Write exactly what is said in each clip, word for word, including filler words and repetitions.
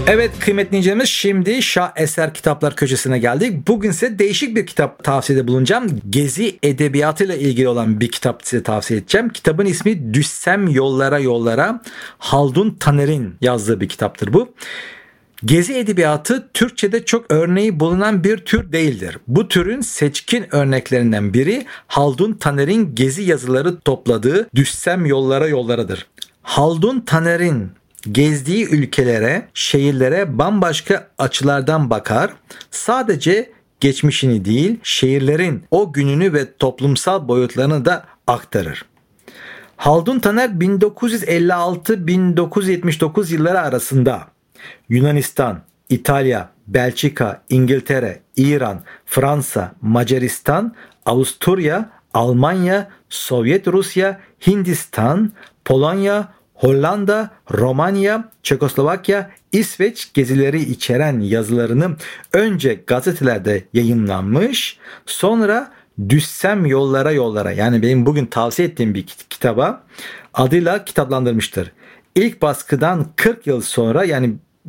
Evet kıymetli dinleyicilerimiz, şimdi Şaheser Kitaplar Köşesi'ne geldik. Bugün size değişik bir kitap tavsiyede bulunacağım. Gezi edebiyatıyla ilgili olan bir kitap size tavsiye edeceğim. Kitabın ismi Düşsem Yollara Yollara. Haldun Taner'in yazdığı bir kitaptır bu. Gezi edebiyatı Türkçe'de çok örneği bulunan bir tür değildir. Bu türün seçkin örneklerinden biri Haldun Taner'in gezi yazıları topladığı Düşsem Yollara Yollara'dır. Haldun Taner'in gezdiği ülkelere, şehirlere bambaşka açılardan bakar. Sadece geçmişini değil, şehirlerin o gününü ve toplumsal boyutlarını da aktarır. Haldun Taner bin dokuz yüz elli altı - bin dokuz yüz yetmiş dokuz yılları arasında Yunanistan, İtalya, Belçika, İngiltere, İran, Fransa, Macaristan, Avusturya, Almanya, Sovyet Rusya, Hindistan, Polonya, Hollanda, Romanya, Çekoslovakya, İsveç gezileri içeren yazılarını önce gazetelerde yayınlanmış, sonra Düşsem Yollara Yollara, yani benim bugün tavsiye ettiğim bir kitaba adıyla kitaplandırmıştır. İlk baskıdan kırk yıl sonra, yani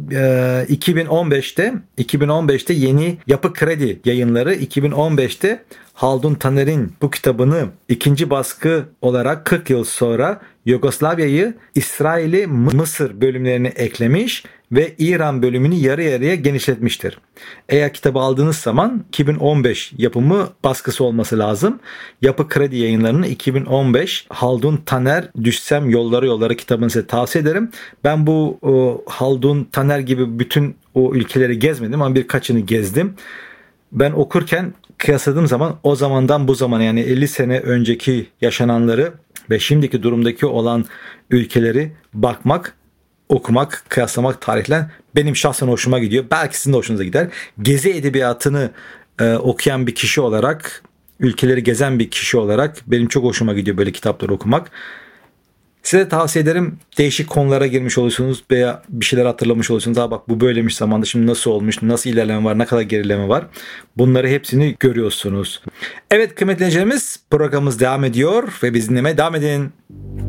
iki bin on beşte iki bin on beşte Yeni Yapı Kredi Yayınları iki bin on beşte Haldun Taner'in bu kitabını ikinci baskı olarak kırk yıl sonra Yugoslavya'yı, İsrail'i, Mısır bölümlerini eklemiş ve İran bölümünü yarı yarıya genişletmiştir. Eğer kitabı aldığınız zaman iki bin on beş yapımı baskısı olması lazım. Yapı Kredi Yayınları'nın iki bin on beş Haldun Taner Düşsem Yollara Yollara kitabını size tavsiye ederim. Ben bu o, Haldun Taner gibi bütün o ülkeleri gezmedim ama birkaçını gezdim. Ben okurken kıyasladığım zaman o zamandan bu zamana, yani elli sene önceki yaşananları ve şimdiki durumdaki olan ülkeleri bakmak, okumak, kıyaslamak, tarihler benim şahsen hoşuma gidiyor. Belki sizin de hoşunuza gider. Gezi edebiyatını e, okuyan bir kişi olarak, ülkeleri gezen bir kişi olarak benim çok hoşuma gidiyor böyle kitapları okumak. Size tavsiye ederim. Değişik konulara girmiş olursunuz veya bir şeyler hatırlamış olursunuz. Aa bak bu böylemiş zamanda, şimdi nasıl olmuş, nasıl ilerleme var, ne kadar gerileme var. Bunları hepsini görüyorsunuz. Evet kıymetli dinleyicilerimiz, programımız devam ediyor ve biz dinlemeye devam edin.